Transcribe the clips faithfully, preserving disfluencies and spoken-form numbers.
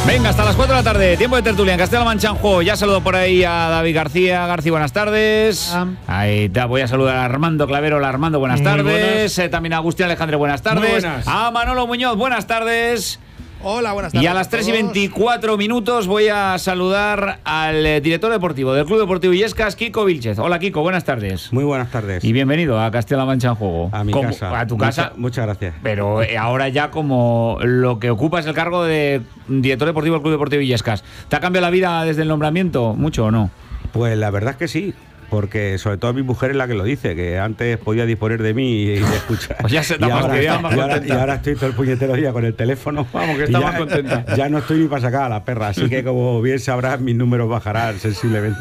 Venga, hasta las cuatro de la tarde, tiempo de tertulia en Castilla-La Mancha en juego. Ya saludo por ahí a David García. García, buenas tardes. Um. Ahí te voy a saludar a Armando Clavero. Hola, Armando, buenas Muy tardes. Buenas. Eh, también a Agustín Alejandre, buenas tardes. Buenas. A Manolo Muñoz, buenas tardes. Hola, buenas tardes. Y a las tres y veinticuatro minutos voy a saludar al eh, director deportivo del Club Deportivo Illescas, Kiko Vilchez. Hola, Kiko, buenas tardes. Muy buenas tardes. Y bienvenido a Castilla-La Mancha en juego. A mi como, casa. A tu Mucha, casa. Muchas gracias. Pero eh, ahora ya como lo que ocupas el cargo de director deportivo del Club Deportivo Illescas. ¿Te ha cambiado la vida desde el nombramiento? ¿Mucho o no? Pues la verdad es que sí. Porque sobre todo mi mujer es la que lo dice, que antes podía disponer de mí y de escuchar. Pues ya se está y, más ahora, está más y, ahora, y ahora estoy todo el puñetero día con el teléfono. Vamos, que está ya, más contenta. Ya no estoy ni para sacar a la perra, así que como bien sabrás, mis números bajarán sensiblemente.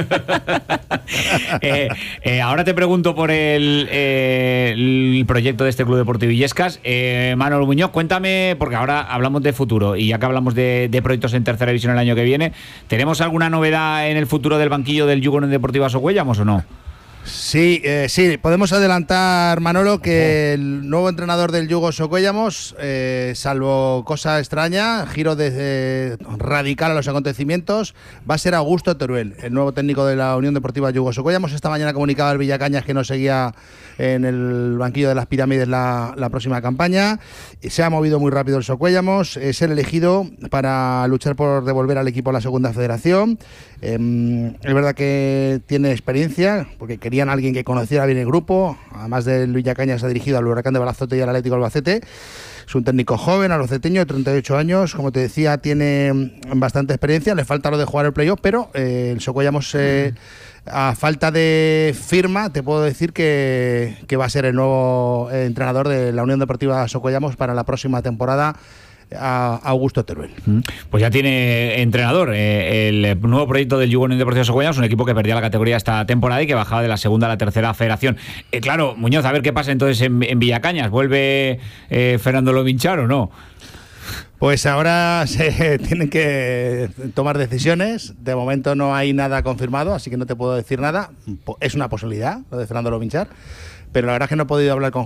eh, eh, ahora te pregunto por el, eh, el proyecto de este Club Deportivo Illescas. Eh, Manolo Muñoz, cuéntame, porque ahora hablamos de futuro y ya que hablamos de, de proyectos en tercera división el año que viene, ¿tenemos alguna novedad en el futuro del banquillo del Yugo Deportivo Socuellamos o no? Sí, eh, sí, podemos adelantar, Manolo, que el nuevo entrenador del Yugo Socuellamos, eh, salvo cosa extraña, giro de, eh, radical a los acontecimientos, va a ser Augusto Teruel, el nuevo técnico de la Unión Deportiva Yugo Socuellamos. Esta mañana comunicaba el Villacañas que no seguía en el banquillo de las Pirámides la, la próxima campaña. Se ha movido muy rápido el Socuellamos, es el elegido para luchar por devolver al equipo a la segunda federación. Eh, es verdad que tiene experiencia, porque querían a alguien que conociera bien el grupo. Además del Villacañas, se ha dirigido al Huracán de Balazote y al Atlético Albacete. Es un técnico joven, albaceteño, de treinta y ocho años. Como te decía, tiene bastante experiencia. Le falta lo de jugar el playoff, pero eh, el Socuellamos, eh, a falta de firma, te puedo decir que, que va a ser el nuevo eh, entrenador de la Unión Deportiva Socuellamos para la próxima temporada, a Augusto Teruel. Pues ya tiene entrenador eh, el nuevo proyecto del Yugo Deportivo Socuellamos, un equipo que perdía la categoría esta temporada y que bajaba de la segunda a la tercera federación. Eh, claro, Muñoz, a ver qué pasa entonces en, en Villacañas. ¿Vuelve eh, Fernando Lovinchar o no? Pues ahora se tienen que tomar decisiones. De momento no hay nada confirmado, así que no te puedo decir nada. Es una posibilidad lo de Fernando Lovinchar, pero la verdad es que no he podido hablar con